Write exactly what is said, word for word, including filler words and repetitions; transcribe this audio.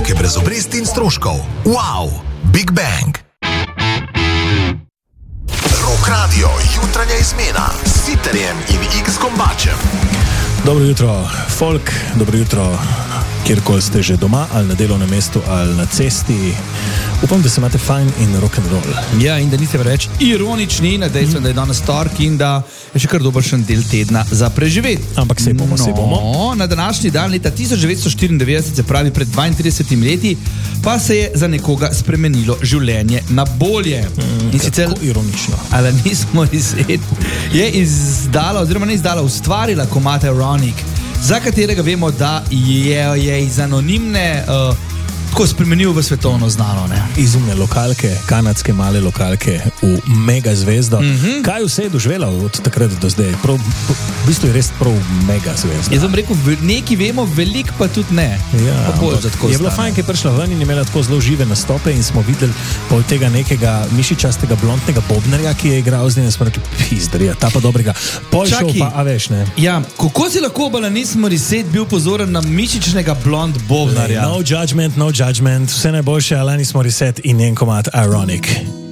banke brez obresti in stroškov. Wow, Big Bang. Rock Radio, jutranja izmena s Siterjem in X Kombačem. Dobro jutro, folk, dobro jutro, kjerkoli ste že doma, ali na delovnem mestu, ali na cesti. Upam, da se imate fajn in rock'n'roll. Ja, in da niste preveč ironični na dejstvo, mm. da je danes tork in da je še kar dobršen del tedna za preživeti. Ampak se bomo, no, se bomo. Na današnji dan leta tisoč devetsto štiriindevetdeset, se pravi pred dvaintridesetimi leti, pa se je za nekoga spremenilo življenje na bolje. Mm, in sicer tako ironično. Alanis Morissette je izdala, oziroma ne izdala, ustvarila komad Ironic, za katerega vemo, da je, je iz anonimne uh, tako spremenil v svetovno znano. Ne? Izumne lokalke, kanadske male lokalke v mega zvezdo. Mm-hmm. Kaj vse je doživela od takrat do zdaj? Prav, v bistvu je res prav mega zvezda. Jaz sem rekel, nekaj vemo, velik pa tudi ne. Ja, je bilo fajn, ki je prišla ven in imela tako zelo žive nastope in smo videli pol tega nekega mišičastega blondnega bobnarja, ki je igral z njim, smo rekli, pizdarija, ta pa dobrega. Pol šel pa, a veš, ne. Ja, kako si lahko Alanis Morissette bil pozoren na mišičnega blond bobnarja? No judgment, no judgment. Vse najboljše, Alanis Morissette in njen komad Ironic.